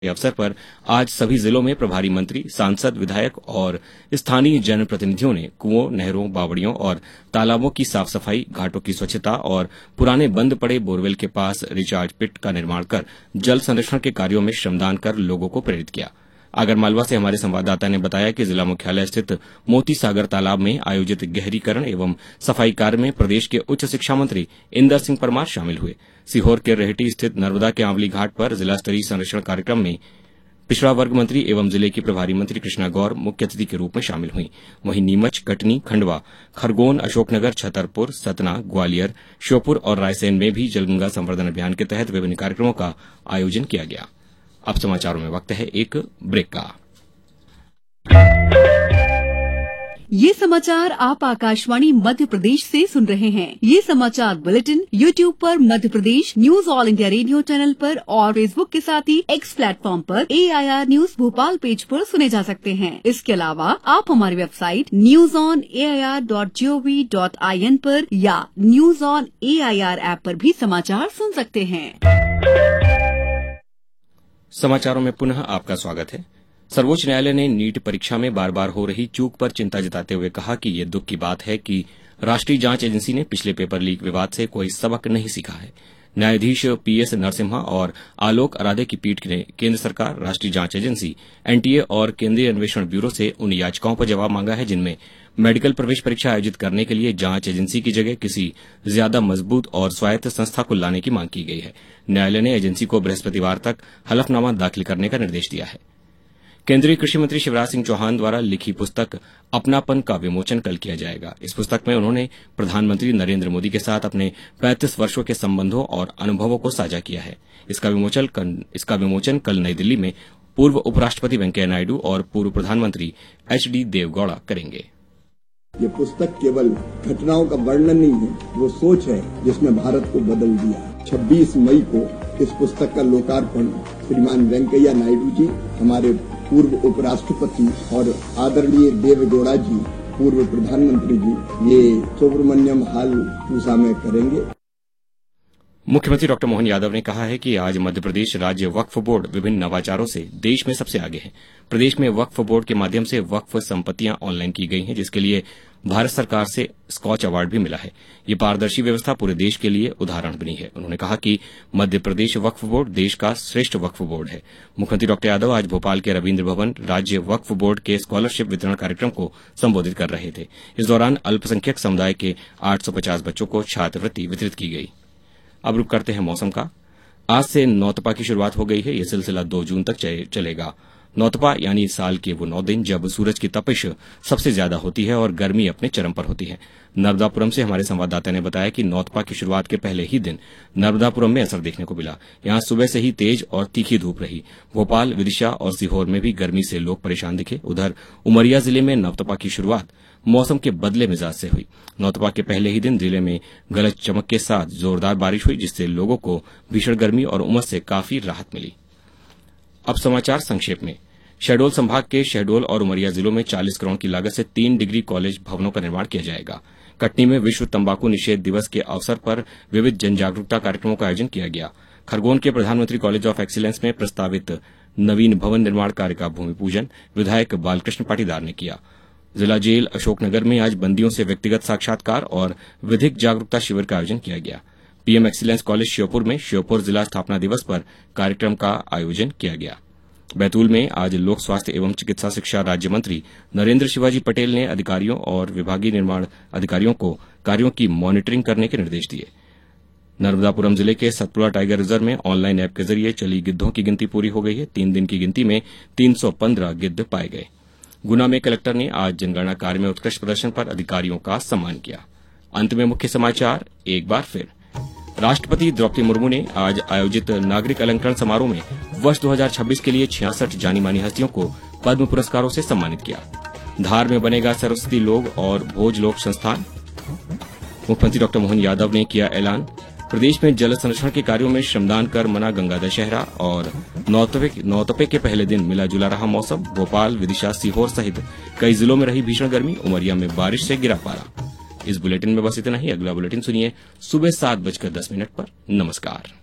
के अवसर पर आज सभी जिलों में प्रभारी मंत्री, सांसद, विधायक और स्थानीय जनप्रतिनिधियों ने कुओं, नहरों, बावड़ियों और तालाबों की साफ सफाई, घाटों की स्वच्छता और पुराने बंद पड़े बोरवेल के पास रिचार्ज पिट का निर्माण कर जल संरक्षण के कार्यों में श्रमदान कर लोगों को प्रेरित किया। आगरमालवा से हमारे संवाददाता ने बताया कि जिला मुख्यालय स्थित मोती सागर तालाब में आयोजित गहरीकरण एवं सफाई कार्य में प्रदेश के उच्च शिक्षा मंत्री इंदर सिंह परमार शामिल हुए। सीहोर के रेहटी स्थित नर्मदा के आंवली घाट पर जिला स्तरीय संरक्षण कार्यक्रम में पिछड़ा वर्ग मंत्री एवं जिले की प्रभारी मंत्री कृष्णा गौर मुख्य अतिथि के रूप में शामिल हुई। वहीं नीमच, कटनी, खंडवा, खरगोन, अशोकनगर, छतरपुर, सतना, ग्वालियर, श्योपुर और रायसेन में भी जलगंगा संवर्धन अभियान के तहत विभिन्न कार्यक्रमों का आयोजन किया गया। अब समाचारों में वक्त है एक ब्रेक का। ये समाचार आप आकाशवाणी मध्य प्रदेश से सुन रहे हैं। ये समाचार बुलेटिन YouTube पर Madhya Pradesh news all India radio channel पर और फेसबुक के साथ ही X प्लेटफॉर्म पर AIR न्यूज भोपाल पेज पर सुने जा सकते हैं। इसके अलावा आप हमारी वेबसाइट newsonair.gov.in पर या न्यूज ऑन AIR ऐप पर भी समाचार सुन सकते हैं। समाचारों में पुनः आपका स्वागत है। सर्वोच्च न्यायालय ने नीट परीक्षा में बार बार हो रही चूक पर चिंता जताते हुए कहा कि ये दुख की बात है कि राष्ट्रीय जांच एजेंसी ने पिछले पेपर लीक विवाद से कोई सबक नहीं सीखा है। न्यायाधीश PS नरसिम्हा और आलोक आराधे की पीठ ने केंद्र सरकार, राष्ट्रीय जांच एजेंसी, NTA और केंद्रीय अन्वेषण ब्यूरो से उन याचिकाओं पर जवाब मांगा है जिनमें मेडिकल प्रवेश परीक्षा आयोजित करने के लिए जांच एजेंसी की जगह किसी ज्यादा मजबूत और स्वायत्त संस्था को लाने की मांग की गई है। न्यायालय ने एजेंसी को बृहस्पतिवार तक हलफनामा दाखिल करने का निर्देश दिया है। केंद्रीय कृषि मंत्री शिवराज सिंह चौहान द्वारा लिखी पुस्तक अपनापन का विमोचन कल किया जाएगा। इस पुस्तक में उन्होंने प्रधानमंत्री नरेंद्र मोदी के साथ अपने 35 वर्षों के संबंधों और अनुभवों को साझा किया है। इसका विमोचन कल नई दिल्ली में पूर्व उपराष्ट्रपति वेंकैया नायडू और पूर्व प्रधानमंत्री HD देवगौड़ा करेंगे। ये पुस्तक केवल घटनाओं का वर्णन नहीं है, वो सोच है जिसने भारत को बदल दिया। 26 मई को इस पुस्तक का लोकार्पण श्रीमान वेंकैया नायडू जी, हमारे पूर्व उपराष्ट्रपति और आदरणीय देवगौड़ा जी, पूर्व प्रधानमंत्री जी, ये सुब्रमण्यम हॉल पूसा में करेंगे। मुख्यमंत्री डॉ मोहन यादव ने कहा है कि आज मध्य प्रदेश राज्य वक्फ बोर्ड विभिन्न नवाचारों से देश में सबसे आगे है। प्रदेश में वक्फ बोर्ड के माध्यम से वक्फ संपत्तियां ऑनलाइन की गई हैं, जिसके लिए भारत सरकार से स्कॉच अवार्ड भी मिला है। ये पारदर्शी व्यवस्था पूरे देश के लिए उदाहरण बनी है। उन्होंने कहा कि मध्य प्रदेश वक्फ बोर्ड देश का श्रेष्ठ वक्फ बोर्ड है। मुख्यमंत्री डॉ यादव आज भोपाल के रविन्द्र भवन राज्य वक्फ बोर्ड के स्कॉलरशिप वितरण कार्यक्रम को संबोधित कर रहे थे। इस दौरान अल्पसंख्यक समुदाय के 850 बच्चों को छात्रवृत्ति वितरित की गई। अब रुक करते हैं मौसम का। आज से नौतपा की शुरुआत हो गई है। यह सिलसिला 2 जून तक चलेगा। नौतपा यानी साल के वो 9 दिन जब सूरज की तपिश सबसे ज्यादा होती है और गर्मी अपने चरम पर होती है। नर्मदापुरम से हमारे संवाददाता ने बताया कि नौतपा की शुरुआत के पहले ही दिन नर्मदापुरम में असर देखने को मिला। यहां सुबह से ही तेज और तीखी धूप रही। भोपाल, विदिशा और सीहोर में भी गर्मी से लोग परेशान दिखे। उधर उमरिया जिले में नौतपा की शुरुआत मौसम के बदले मिजाज से हुई। नौतपा के पहले ही दिन जिले में गरज चमक के साथ जोरदार बारिश हुई, जिससे लोगों को भीषण गर्मी और उमस से काफी राहत मिली। अब समाचार संक्षेप में। शहडोल संभाग के शहडोल और उमरिया जिलों में 40 करोड़ की लागत से 3 डिग्री कॉलेज भवनों का निर्माण किया जाएगा। कटनी में विश्व तंबाकू निषेध दिवस के अवसर पर विविध जन जागरूकता कार्यक्रमों का आयोजन किया गया। खरगोन के प्रधानमंत्री कॉलेज ऑफ एक्सीलेंस में प्रस्तावित नवीन भवन निर्माण कार्य का भूमि पूजन विधायक बालकृष्ण पाटीदार ने किया। जिला जेल अशोकनगर में आज बंदियों से व्यक्तिगत साक्षात्कार और विधिक जागरूकता शिविर का आयोजन किया गया। PM एक्सीलेंस कॉलेज श्योपुर में श्योपुर जिला स्थापना दिवस पर कार्यक्रम का आयोजन किया गया। बैतूल में आज लोक स्वास्थ्य एवं चिकित्सा शिक्षा राज्य मंत्री नरेंद्र शिवाजी पटेल ने अधिकारियों और विभागीय निर्माण अधिकारियों को कार्यों की मॉनिटरिंग करने के निर्देश दिए। नर्मदापुरम जिले के सतपुड़ा टाइगर रिजर्व में ऑनलाइन ऐप के जरिए चली गिद्धों की गिनती पूरी हो गई है। 3 दिन की गिनती में 315 गिद्ध पाए गए। गुना में कलेक्टर ने आज जनगणना कार्य में उत्कृष्ट प्रदर्शन पर अधिकारियों का सम्मान किया। अंत में मुख्य समाचार एक बार फिर। राष्ट्रपति द्रौपदी मुर्मू ने आज आयोजित नागरिक अलंकरण समारोह में वर्ष 2026 के लिए 66 जानी मानी हस्तियों को पद्म पुरस्कारों से सम्मानित किया। धार में बनेगा सरस्वती लोक और भोज लोक संस्थान। मुख्यमंत्री डॉ मोहन यादव ने किया ऐलान। प्रदेश में जल संरक्षण के कार्यों में श्रमदान कर मना गंगा दशहरा और नौतपे के पहले दिन मिला जुला रहा मौसम। भोपाल, विदिशा, सीहोर सहित कई जिलों में रही भीषण गर्मी। उमरिया में बारिश से गिरा पारा। इस बुलेटिन में बस इतना ही। अगला बुलेटिन सुनिए सुबह 7:10 पर। नमस्कार।